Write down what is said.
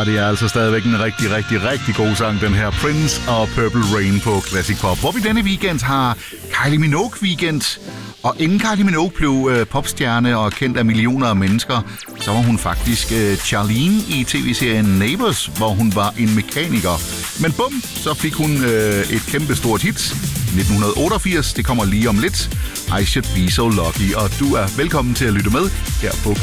det er altså stadigvæk en rigtig god sang, den her Prince og Purple Rain på Classic Pop. Hvor vi denne weekend har Kylie Minogue weekend. Og inden Kylie Minogue blev popstjerne og kendt af millioner af mennesker, så var hun faktisk Charlene i tv-serien Neighbours, hvor hun var en mekaniker. Men bum, så fik hun et kæmpestort hit. 1988, det kommer lige om lidt. I Should Be So Lucky, og du er velkommen til at lytte med her på